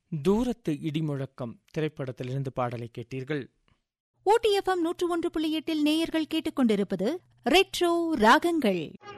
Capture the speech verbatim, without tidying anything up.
தூரத்து இடிமுழக்கம் திரைப்படத்திலிருந்து பாடலை கேட்டீர்கள். ஊட்டி எஃப்எம் நூற்று ஒன்று புள்ளி எட்டில் நேயர்கள் கேட்டுக் கொண்டிருப்பது ரெட்ரோ ராகங்கள்.